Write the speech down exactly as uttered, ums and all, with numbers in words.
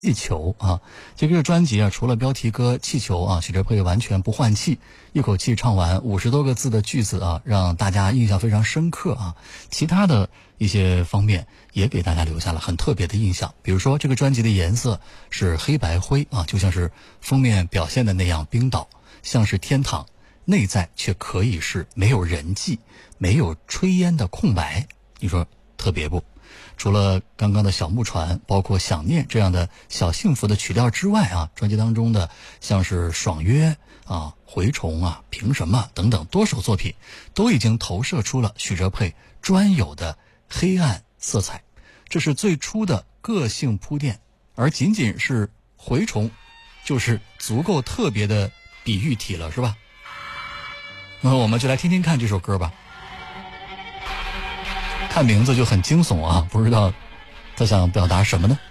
气球啊，这个专辑啊，除了标题歌《气球》啊，许哲佩完全不换气，一口气唱完五十多个字的句子啊，让大家印象非常深刻啊。其他的一些方面也给大家留下了很特别的印象，比如说这个专辑的颜色是黑白灰啊，就像是封面表现的那样，冰岛像是天堂，内在却可以是没有人迹、没有炊烟的空白。你说特别不？除了刚刚的小木船，包括想念这样的小幸福的曲调之外啊，专辑当中的像是爽约啊、蛔虫啊、凭什么等等多首作品，都已经投射出了许哲佩专有的黑暗色彩。这是最初的个性铺垫，而仅仅是蛔虫，就是足够特别的比喻体了，是吧？那么我们就来听听看这首歌吧。看名字就很惊悚啊，不知道他想表达什么呢？